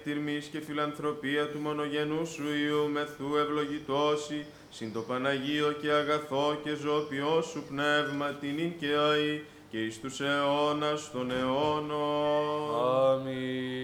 τιρμής και φιλανθρωπία του μονογενού σου Υιού μεθού ευλογητώσει, συν το Παναγίο και αγαθό και ζωοποιό σου πνεύμα την ειν και αεί, και εις τους αιώνας των αιώνων. Αμήν.